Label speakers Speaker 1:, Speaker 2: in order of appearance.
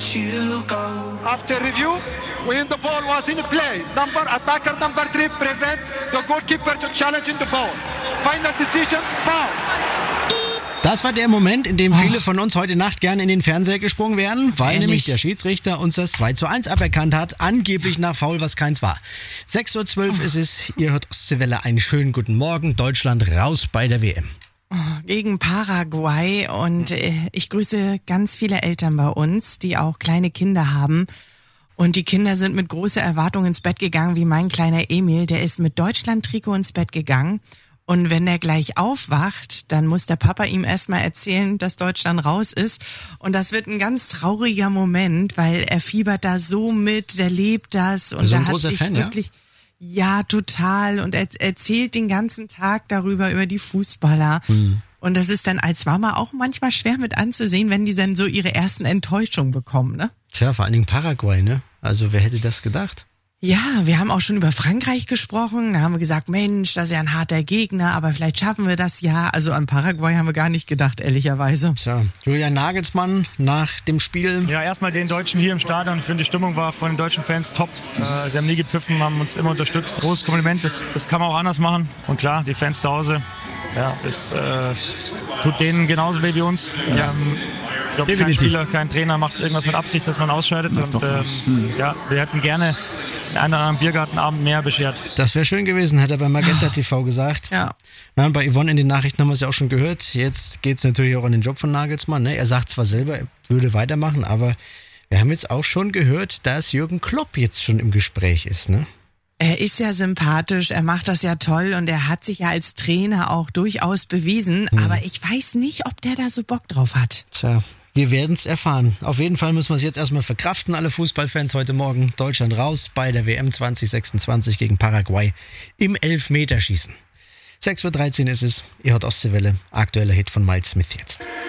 Speaker 1: you go.
Speaker 2: After review, when the ball was in play, attacker number 3 prevent the goalkeeper to challenge in the ball. Final decision, foul.
Speaker 3: Das war der Moment, in dem viele von uns heute Nacht gerne in den Fernseher gesprungen wären, weil nämlich der Schiedsrichter uns das 2:1 aberkannt hat, angeblich nach Foul, was keins war. 6:12 Uhr ist es, ihr hört Ostseewelle, einen schönen guten Morgen, Deutschland raus bei der WM.
Speaker 4: Gegen Paraguay und ich grüße ganz viele Eltern bei uns, die auch kleine Kinder haben. Und die Kinder sind mit großer Erwartung ins Bett gegangen, wie mein kleiner Emil, der ist mit Deutschland-Trikot ins Bett gegangen. Und wenn der gleich aufwacht, dann muss der Papa ihm erstmal erzählen, dass Deutschland raus ist. Und das wird ein ganz trauriger Moment, weil er fiebert da so mit, der lebt das. Und
Speaker 3: so ein
Speaker 4: da hat
Speaker 3: großer
Speaker 4: sich
Speaker 3: Fan,
Speaker 4: wirklich, ja, total. Und er erzählt den ganzen Tag darüber, über die Fußballer. Und das ist dann als Mama auch manchmal schwer mit anzusehen, wenn die dann so ihre ersten Enttäuschungen bekommen, ne?
Speaker 3: Tja, vor allen Dingen Paraguay, ne? Also wer hätte das gedacht?
Speaker 4: Ja, wir haben auch schon über Frankreich gesprochen. Da haben wir gesagt, Mensch, das ist ja ein harter Gegner, aber vielleicht schaffen wir das ja. Also an Paraguay haben wir gar nicht gedacht, ehrlicherweise.
Speaker 3: Tja, Julian Nagelsmann nach dem Spiel.
Speaker 5: Ja, erstmal den Deutschen hier im Stadion. Ich finde, die Stimmung war von den deutschen Fans top. Sie haben nie gepfiffen, haben uns immer unterstützt. Großes Kompliment, das kann man auch anders machen. Und klar, die Fans zu Hause, ja, das tut denen genauso weh wie uns.
Speaker 3: Ja.
Speaker 5: Ich glaube, kein Spieler, kein Trainer macht irgendwas mit Absicht, dass man ausscheidet. Und ja, wir hätten gerne einen oder anderen Biergartenabend mehr beschert.
Speaker 3: Das wäre schön gewesen, hat er bei Magenta TV gesagt.
Speaker 4: Ja.
Speaker 3: Ja, bei Yvonne in den Nachrichten haben wir es ja auch schon gehört. Jetzt geht es natürlich auch an den Job von Nagelsmann. Ne? Er sagt zwar selber, er würde weitermachen, aber wir haben jetzt auch schon gehört, dass Jürgen Klopp jetzt schon im Gespräch ist. Ne?
Speaker 4: Er ist ja sympathisch, er macht das ja toll und er hat sich ja als Trainer auch durchaus bewiesen. Aber ich weiß nicht, ob der da so Bock drauf hat.
Speaker 3: Tja. Wir werden es erfahren. Auf jeden Fall müssen wir es jetzt erstmal verkraften, alle Fußballfans heute Morgen. Deutschland raus bei der WM 2026 gegen Paraguay im Elfmeterschießen. 6:13 Uhr ist es. Ihr hört Ostseewelle. Aktueller Hit von Miles Smith jetzt.